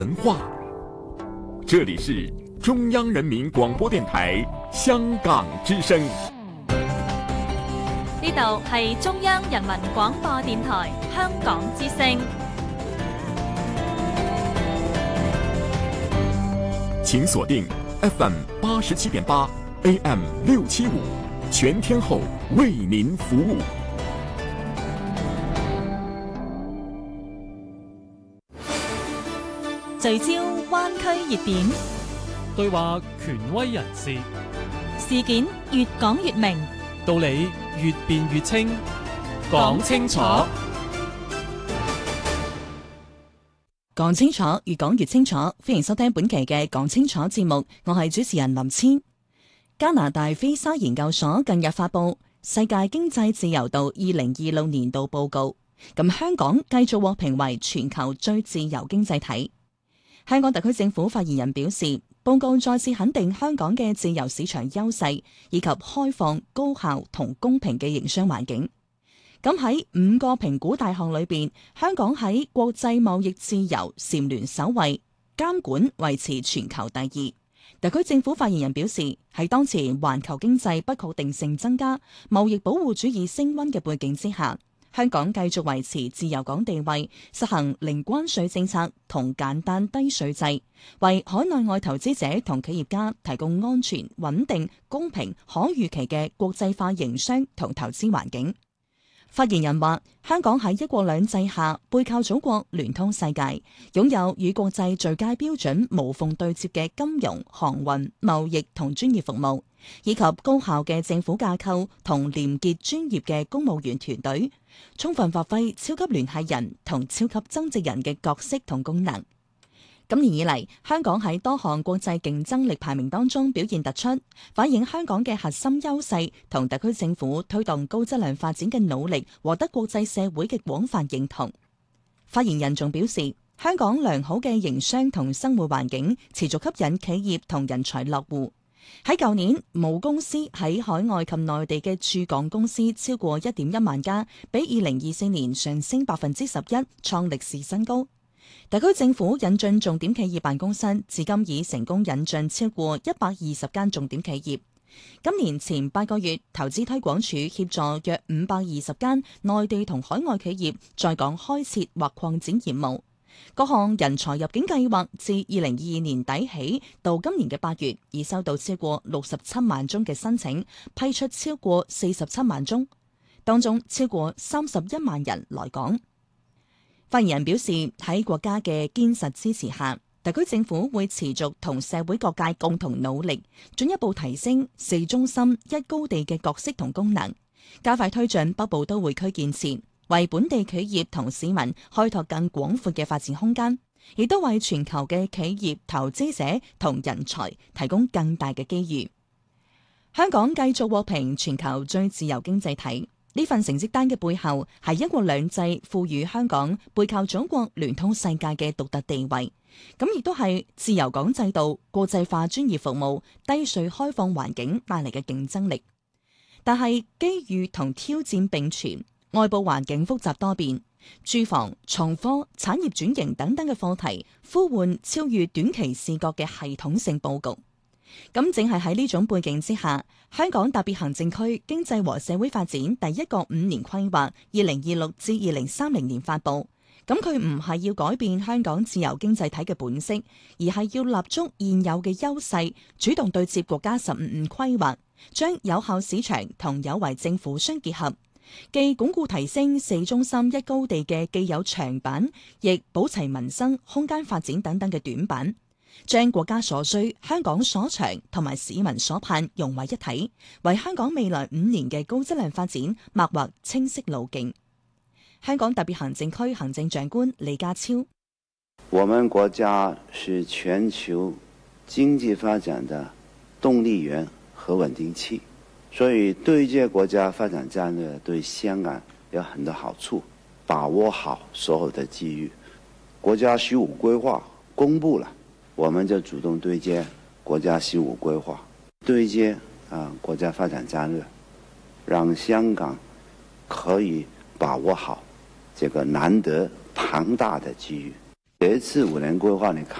文化，这里是中央人民广播电台香港之声。 呢度係中央人民廣播電台香港之聲。 請鎖定 FM 87.8 AM 675，全天候為您服務。 聚焦灣區熱點， 對話權威人士， 事件越講越明， 道理越辯越清，講清楚， 講清楚，越講越清楚。歡迎收聽本期嘅講清楚節目，我係主持人林千。加拿大菲沙研究所近日發布世界經濟自由度2026年度報告，咁香港繼續獲評為全球最自由經濟體。香港特區政府發言人表示，報告再次肯定香港嘅自由市場優勢以及開放、高效同公平嘅營商環境。咁喺5個評估大項裏邊，香港喺國際貿易自由蟬聯首位，監管維持全球第2。特區政府發言人表示，喺當前環球經濟不確定性增加、貿易保護主義升溫嘅背景之下，香港繼續維持自由港地位，實行零關稅政策同簡單低稅制，為海內外投資者同企業家提供安全、穩定、公平、可預期嘅國際化營商同投資環境。發言人話，香港喺一國兩制下背靠祖國，聯通世界，擁有與國際最佳標準無縫對接嘅金融、航運、貿易同專業服務，以及高效嘅政府架構同廉潔專業嘅公務員團隊，充分發揮超級聯繫人同超級增值人嘅角色同功能。今年以嚟，香港喺多項國際競爭力排名當中表現突出，反映香港嘅核心優勢同特區政府推動高質量發展嘅努力獲得國際社會嘅廣泛認同。發言人仲表示，香港良好嘅營商同生活環境持續吸引企業同人才落戶。喺舊年，母公司喺海外及內地嘅駐港公司超過 1.1 萬家，比2024年上升 11%， 創歷史新高。特區政府引進重點企業辦公室，至今已成功引進超過120間重點企業。今年前8個月，投資推廣署協助約520間內地同海外企業在港開設或擴展業務。各項人才入境計劃自2022年底起到今年嘅8月，已收到超過67萬宗嘅申請，批出超過47萬宗，當中超過31萬人來港。發言人表示，喺國家嘅堅實支持下，特區政府會持續同社會各界共同努力，進一步提升4中心1高地嘅角色同功能，加快推進北部都會區建設，為本地企業同市民開拓更廣闊嘅發展空間，亦都為全球嘅企業投資者同人才提供更大嘅機遇。香港繼續獲評全球最自由經濟體。呢份成績單嘅背後係一國兩制賦予香港背靠祖國聯通世界嘅獨特地位，咁亦都係自由港制度、國際化專業服務、低稅開放環境帶嚟嘅競爭力。但係機遇同挑戰並存，外部環境複雜多變，住房、創科、產業轉型等等嘅課題呼喚超越短期視覺嘅系統性佈局。咁正係喺呢種背景之下，香港特別行政區經濟和社會發展第一個5年規劃2026至2030年發布。咁佢唔係要改變香港自由經濟體嘅本色，而係要立足現有嘅優勢，主動對接國家15五規劃，將有效市場同有為政府相結合，既鞏固提升4中心1高地嘅既有長板，亦保齊民生、空間發展等等嘅短板。將國家所需、香港所長同埋市民所盼融為一體，為香港未來5年嘅高質量發展擘劃清晰路徑。香港特別行政區行政長官李家超： 我們國家是全球經濟發展的動力源和穩定器，所以對接國家發展戰略對香港有很多好處，把握好所有的機遇。國家15規劃公布了，我們就主動對接國家15規劃，對接國家發展戰略，讓香港可以把握好這個難得龐大的機遇。 這一次5年規劃，你看。